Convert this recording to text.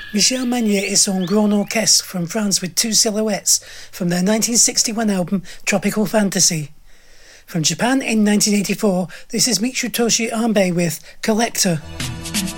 Michel Magnier et son Grand Orchestre from France with Two Silhouettes from their 1961 album Tropical Fantasy. From Japan in 1984, this is Mitsutoshi Ambe with Collector.